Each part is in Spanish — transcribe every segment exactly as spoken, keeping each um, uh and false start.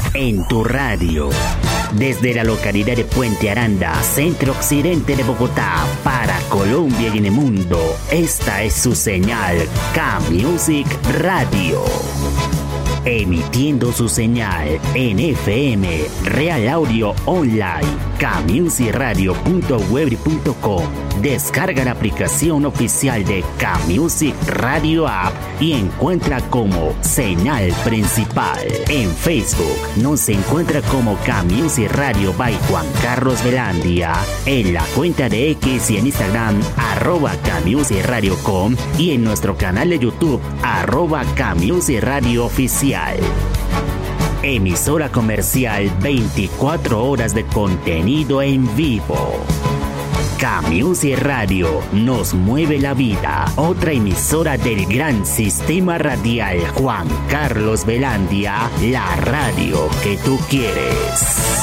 en tu radio. Desde la localidad de Puente Aranda, centro occidente de Bogotá, para Colombia y en el mundo, esta es su señal K-Music Radio. Emitiendo su señal en F M, Real Audio Online, k music radio punto web punto com. Descarga la aplicación oficial de K-Music Radio App y encuentra como señal principal. En Facebook nos encuentra como K-Music Radio by Juan Carlos Velandia, en la cuenta de X y en Instagram arroba K-Music Radio punto com y en nuestro canal de YouTube arroba K-Music Radio Oficial. Emisora comercial, veinticuatro horas de contenido en vivo. K-Music Radio nos mueve la vida. Otra emisora del gran sistema radial Juan Carlos Velandia, la radio que tú quieres.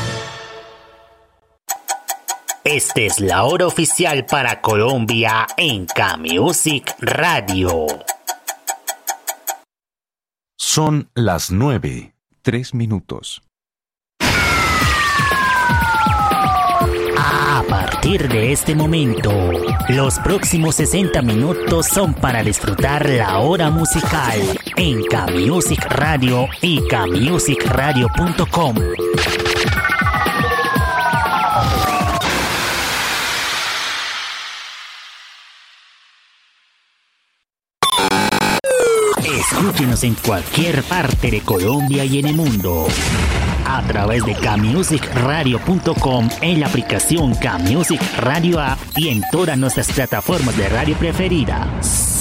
Esta es la hora oficial para Colombia en K-Music Radio. Son las nueve, tres minutos. A partir de este momento, los próximos sesenta minutos son para disfrutar la hora musical en K-Music Radio y K music radio punto com. Escúchenos en cualquier parte de Colombia y en el mundo a través de K music radio punto com, en la aplicación K-Music Radio App y en todas nuestras plataformas de radio preferidas.